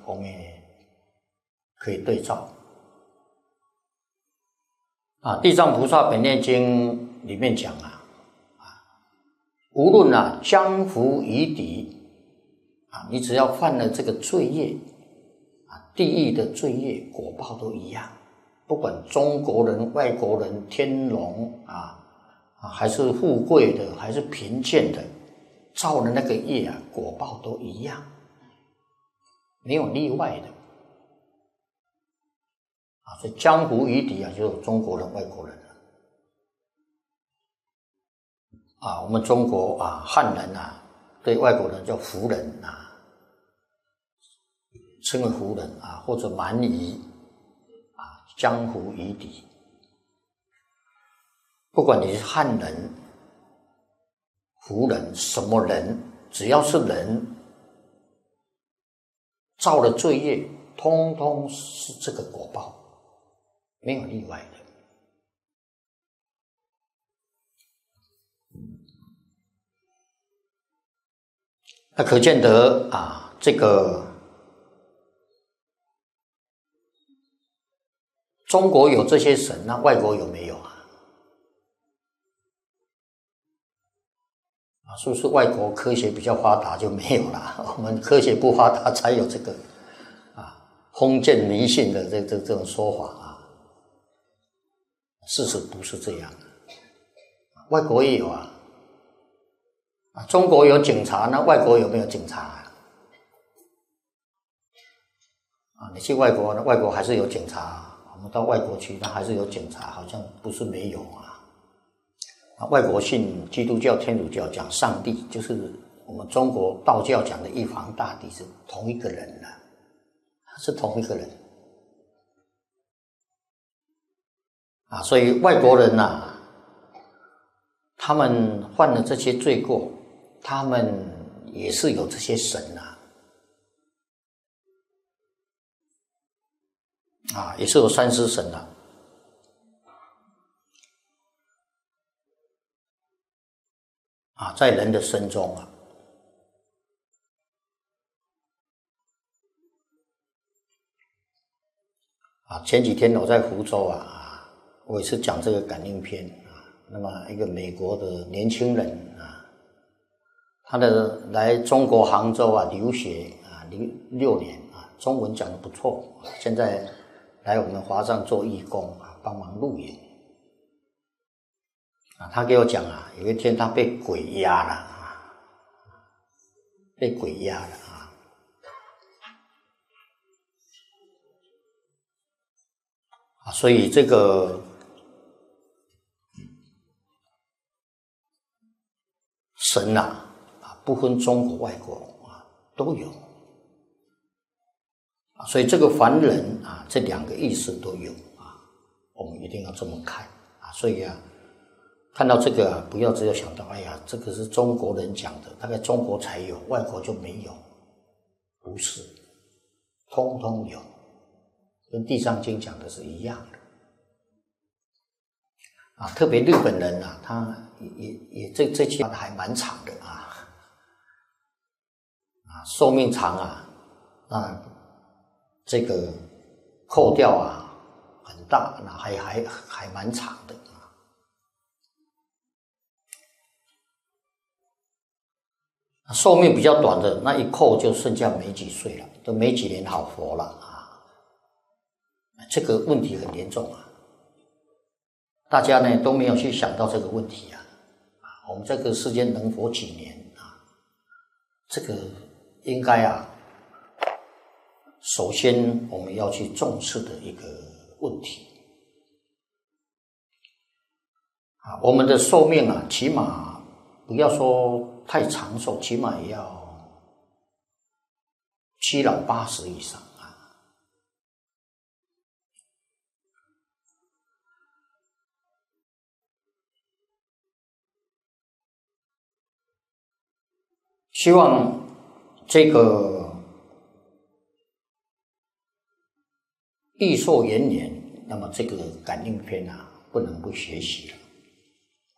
我们可以对照。地藏菩萨本愿经里面讲无论江湖夷狄你只要犯了这个罪业地狱的罪业果报都一样，不管中国人、外国人、天龙还是富贵的，还是贫贱的，造的那个业果报都一样，没有例外的。所以江湖夷狄就是中国人、外国人我们中国汉人对外国人叫胡人称为胡人或者蛮夷江湖夷狄。不管你是汉人、胡人，什么人，只要是人造了罪业，通通是这个果报，没有例外的。那可见得这个中国有这些神，那外国有没有是不是外国科学比较发达就没有了？我们科学不发达才有这个封建迷信的这种说法事实不是这样外国也有中国有警察，那外国有没有警察你去外国，外国还是有警察我们到外国去，那还是有警察，好像不是没有外国信基督教、天主教讲上帝，就是我们中国道教讲的玉皇大帝是同一个人是同一个人所以外国人他们犯了这些罪过，他们也是有这些神也是有三尸神在人的身中前几天我在福州我也是讲这个感应篇那么一个美国的年轻人他来中国杭州留学6年中文讲得不错，现在来我们华藏做义工帮忙录影他给我讲有一天他被鬼压了被鬼压了所以这个神不分中国外国都有所以这个凡人这两个意思都有我们一定要这么看所以看到这个不要只有想到哎呀这个是中国人讲的，大概中国才有，外国就没有，不是，通通有，跟地藏经讲的是一样的特别日本人他也这期还蛮长的寿命长这个扣掉很大，还蛮长的寿命比较短的那一扣就剩下没几岁了，都没几年好活了这个问题很严重大家呢都没有去想到这个问题我们这个世间能活几年这个应该首先我们要去重视的一个问题我们的寿命起码不要说太长寿，起码也要7老80以上希望这个益寿延年，那么这个感应篇不能不学习了，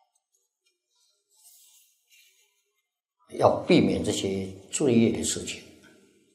要避免这些罪业的事情。